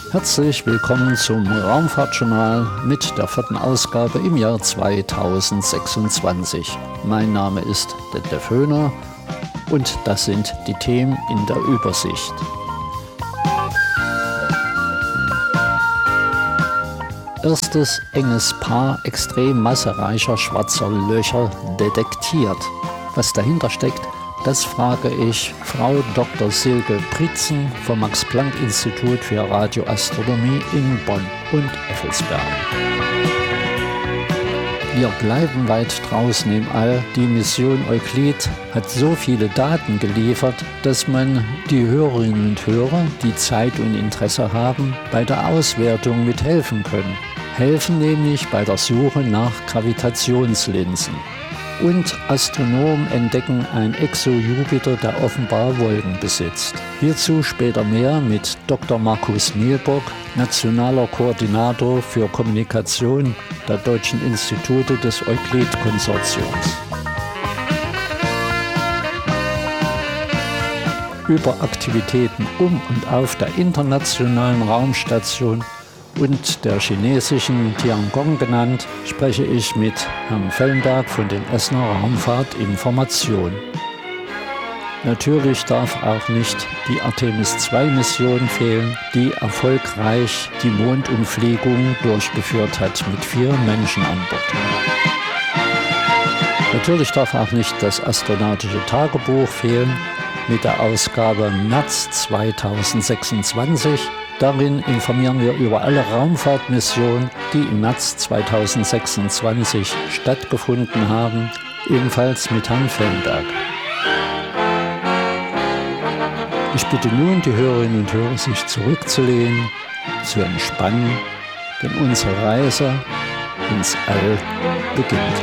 Herzlich willkommen zum Raumfahrtjournal mit der 4. Ausgabe im Jahr 2026. Mein Name ist Detlef Höhner und das sind die Themen in der Übersicht. Erstes enges Paar extrem massereicher schwarzer Löcher detektiert. Was dahinter steckt, das frage ich Frau Dr. Silke Pritzen vom Max-Planck-Institut für Radioastronomie in Bonn und Effelsberg. Wir bleiben weit draußen im All. Die Mission Euklid hat so viele Daten geliefert, dass man die Hörerinnen und Hörer, die Zeit und Interesse haben, bei der Auswertung mithelfen können. Helfen nämlich bei der Suche nach Gravitationslinsen. Und Astronomen entdecken ein Exojupiter, der offenbar Wolken besitzt. Hierzu später mehr mit Dr. Markus Mielbock, nationaler Koordinator für Kommunikation der Deutschen Institute des Euklid-Konsortiums. Über Aktivitäten um und auf der internationalen Raumstation und der chinesischen Tiangong genannt, spreche ich mit Herrn Fellenberg von den Essener Raumfahrtinformation. Natürlich darf auch nicht die Artemis-2-Mission fehlen, die erfolgreich die Mondumfliegung durchgeführt hat mit 4 Menschen an Bord. Natürlich darf auch nicht das astronautische Tagebuch fehlen mit der Ausgabe März 2026. Darin informieren wir über alle Raumfahrtmissionen, die im März 2026 stattgefunden haben, ebenfalls mit Herrn Fellenberg. Ich bitte nun die Hörerinnen und Hörer, sich zurückzulehnen, zu entspannen, denn unsere Reise ins All beginnt.